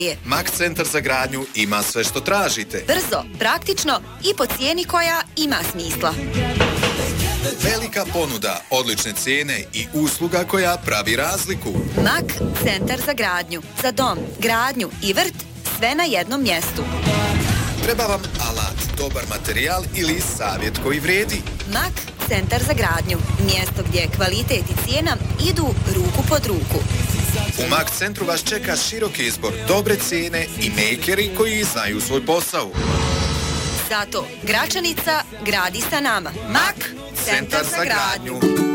Mak centar za gradnju ima sve što tražite. Brzo, praktično i po cijeni koja ima smisla. Velika ponuda, odlične cijene i usluga koja pravi razliku. Mak centar za gradnju. Za dom, gradnju i vrt, sve na jednom mjestu. Treba vam alat, dobar materijal ili savjet koji vrijedi. Mak centar za gradnju. Mjesto gdje kvalitet i cijena idu ruku pod ruku. U Mak centru vas čeka široki izbor, dobre cijene i mejkeri koji znaju svoj posao. Zato Gračanica gradi sa nama. Mak centar za gradnju.